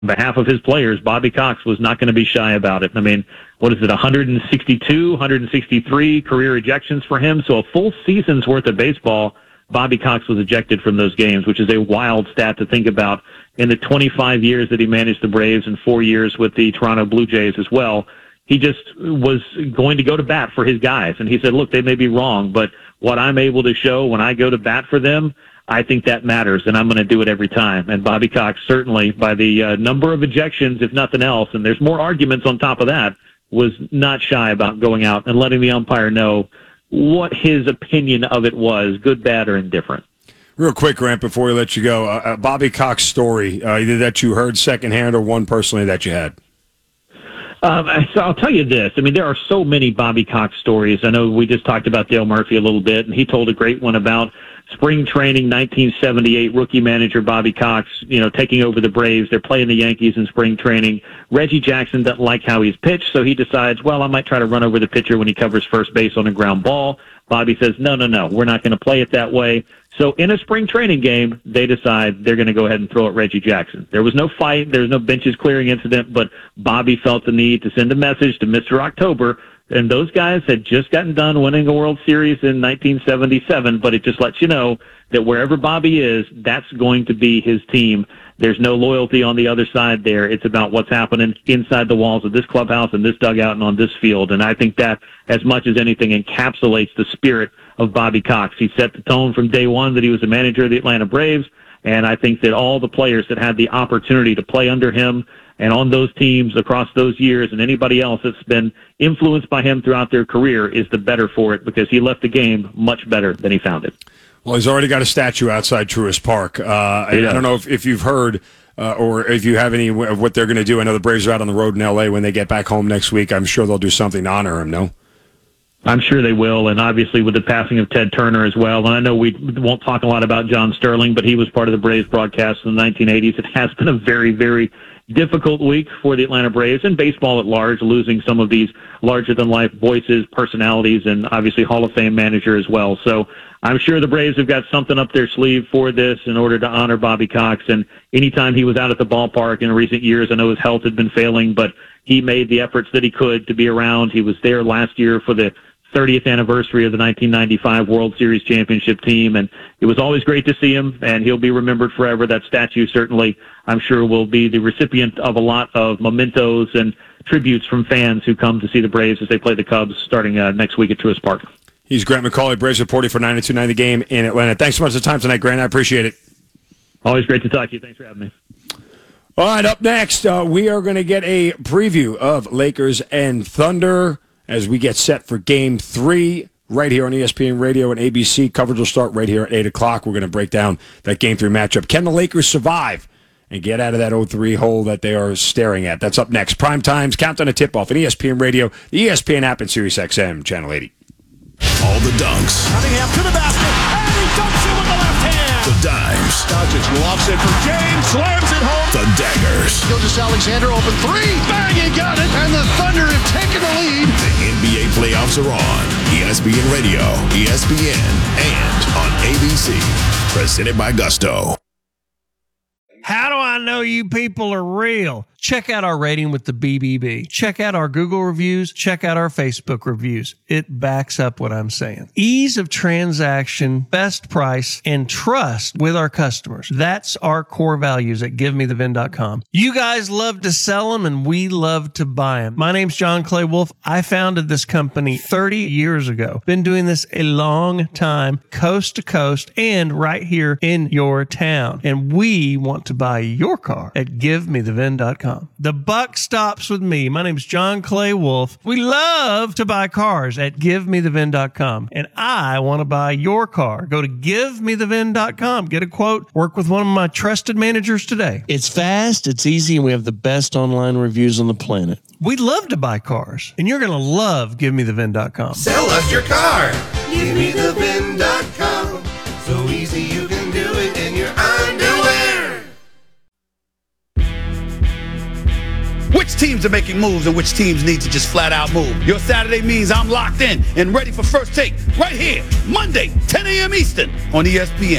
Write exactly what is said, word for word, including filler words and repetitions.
behalf of his players, Bobby Cox was not going to be shy about it. I mean, what is it, one sixty-two, one sixty-three career ejections for him? So a full season's worth of baseball, Bobby Cox was ejected from those games, which is a wild stat to think about. In the twenty-five years that he managed the Braves and four years with the Toronto Blue Jays as well, he just was going to go to bat for his guys. And he said, look, they may be wrong, but what I'm able to show when I go to bat for them, I think that matters, and I'm going to do it every time. And Bobby Cox, certainly, by the uh, number of ejections, if nothing else, and there's more arguments on top of that, was not shy about going out and letting the umpire know what his opinion of it was, good, bad, or indifferent. Real quick, Grant, before we let you go, uh, Bobby Cox story, uh, either that you heard secondhand or one personally that you had. Um, so I'll tell you this. I mean, there are so many Bobby Cox stories. I know we just talked about Dale Murphy a little bit, and he told a great one about spring training, nineteen seventy-eight, rookie manager Bobby Cox, you know, taking over the Braves. They're playing the Yankees in spring training. Reggie Jackson doesn't like how he's pitched, so he decides, well, I might try to run over the pitcher when he covers first base on a ground ball. Bobby says, no, no, no, we're not going to play it that way. So in a spring training game, they decide they're going to go ahead and throw at Reggie Jackson. There was no fight. There was no benches clearing incident, but Bobby felt the need to send a message to Mister October. And those guys had just gotten done winning a World Series in nineteen seventy-seven, but it just lets you know that wherever Bobby is, that's going to be his team. There's no loyalty on the other side there. It's about what's happening inside the walls of this clubhouse and this dugout and on this field. And I think that, as much as anything, encapsulates the spirit of Bobby Cox. He set the tone from day one that he was the manager of the Atlanta Braves, and I think that all the players that had the opportunity to play under him and on those teams across those years, and anybody else that's been influenced by him throughout their career, is the better for it, because he left the game much better than he found it. Well, he's already got a statue outside Truist Park. Uh, I, I don't know if, if you've heard uh, or if you have any of what they're going to do. I know the Braves are out on the road in L A when they get back home next week. I'm sure they'll do something to honor him, no? I'm sure they will, and obviously with the passing of Ted Turner as well. And I know we won't talk a lot about John Sterling, but he was part of the Braves broadcast in the nineteen eighties. It has been a very, very difficult week for the Atlanta Braves and baseball at large, losing some of these larger-than-life voices, personalities, and obviously Hall of Fame manager as well. So I'm sure the Braves have got something up their sleeve for this in order to honor Bobby Cox. And anytime he was out at the ballpark in recent years, I know his health had been failing, but he made the efforts that he could to be around. He was there last year for the thirtieth anniversary of the nineteen ninety-five World Series championship team, and it was always great to see him, and he'll be remembered forever. That statue certainly, I'm sure, will be the recipient of a lot of mementos and tributes from fans who come to see the Braves as they play the Cubs starting uh, next week at Truist Park. He's Grant McAuley, Braves reporter for ninety-two point nine The Game in Atlanta. Thanks so much for the time tonight, Grant. I appreciate it. Always great to talk to you. Thanks for having me. All right, up next, uh, we are going to get a preview of Lakers and Thunder as we get set for Game three right here on E S P N Radio and A B C. Coverage will start right here at eight o'clock. We're going to break down that Game three matchup. Can the Lakers survive and get out of that oh three hole that they are staring at? That's up next. Prime Time's Countdown to Tip-Off on E S P N Radio, the E S P N app, and Sirius X M, Channel eighty. All the dunks. Cunningham to the basket, and he dunks it with the left hand. The dimes. Doncic lofts it for James, slams it home. The daggers. Gilgeous Alexander open three, bang, he got it, and the Thunder have taken the lead. The N B A playoffs are on. E S P N Radio, E S P N, and on A B C. Presented by Gusto. How do I know you people are real? Check out our rating with the B B B. Check out our Google reviews. Check out our Facebook reviews. It backs up what I'm saying. Ease of transaction, best price, and trust with our customers. That's our core values at give me the vin dot com. You guys love to sell them, and we love to buy them. My name's John Clay Wolf. I founded this company thirty years ago. Been doing this a long time, coast to coast, and right here in your town. And we want to buy your car at give me the vin dot com. The buck stops with me. My name's John Clay Wolf. We love to buy cars at give me the vin dot com. And I want to buy your car. Go to give me the vin dot com. Get a quote. Work with one of my trusted managers today. It's fast, it's easy, and we have the best online reviews on the planet. We'd love to buy cars. And you're going to love give me the vin dot com. Sell us your car. give me the vin dot com. So easy you can do it in your underwear. Which teams are making moves and which teams need to just flat out move? Your Saturday means I'm locked in and ready for First Take right here, Monday, ten a.m. Eastern on E S P N.